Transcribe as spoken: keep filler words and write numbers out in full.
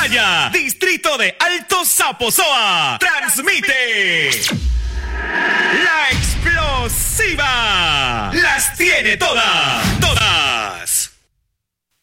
Maya, distrito de Alto Saposoa, transmite La Explosiva. Las tiene todas.